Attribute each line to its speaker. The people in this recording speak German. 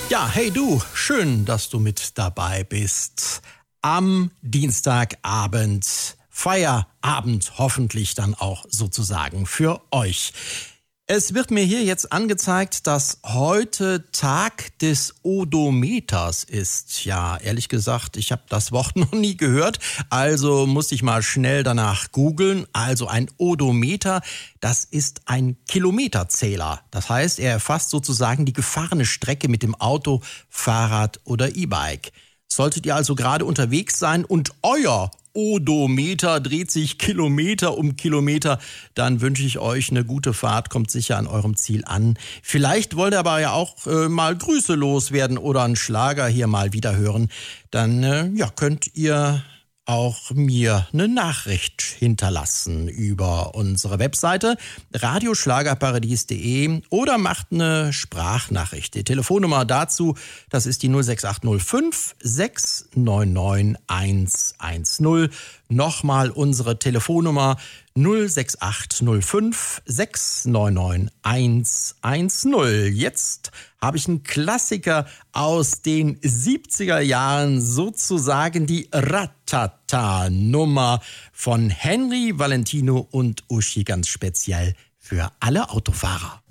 Speaker 1: Ja, hey du, schön, dass du mit dabei bist. Am Dienstagabend, Feierabend hoffentlich dann auch sozusagen für euch. Es wird mir hier jetzt angezeigt, dass heute Tag des Odometers ist. Ja, ehrlich gesagt, ich habe das Wort noch nie gehört, also musste ich mal schnell danach googeln. Also ein Odometer, das ist ein Kilometerzähler. Das heißt, er erfasst sozusagen die gefahrene Strecke mit dem Auto, Fahrrad oder E-Bike. Solltet ihr also gerade unterwegs sein und euer Odometer dreht sich Kilometer um Kilometer, dann wünsche ich euch eine gute Fahrt, kommt sicher an eurem Ziel an. Vielleicht wollt ihr aber ja auch mal Grüße loswerden oder einen Schlager hier mal wieder hören. Dann könnt ihr auch mir eine Nachricht hinterlassen über unsere Webseite radioschlagerparadies.de oder macht eine Sprachnachricht. Die Telefonnummer dazu, das ist die 06805 699 110. Nochmal unsere Telefonnummer 06805 699 110. Jetzt habe ich einen Klassiker aus den 70er Jahren, sozusagen die Ratata-Nummer von Henry Valentino und Uschi, ganz speziell für alle Autofahrer.